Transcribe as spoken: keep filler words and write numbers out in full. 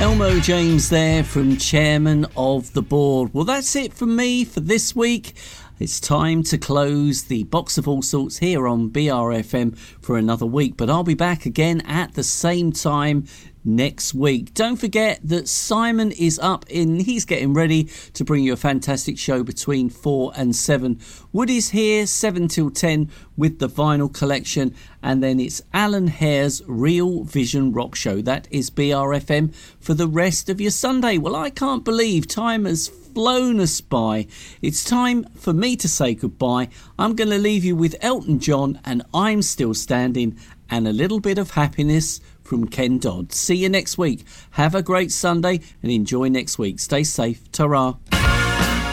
Elmo James there from Chairman of the Board. Well, that's it from me for this week. It's time to close the Box of All Sorts here on B R F M for another week, but I'll be back again at the same time next week. Don't forget that Simon is up in, he's getting ready to bring you a fantastic show between four and seven. Woody's here seven till ten with the vinyl collection, and then it's Alan Hare's Real Vision Rock Show. That is B R F M for the rest of your Sunday. Well, I can't believe time has flown us by. It's time for me to say goodbye. I'm going to leave you with Elton John and I'm Still Standing, and a little bit of happiness from Ken Dodd. See you next week. Have a great Sunday and enjoy next week. Stay safe. Ta-ra.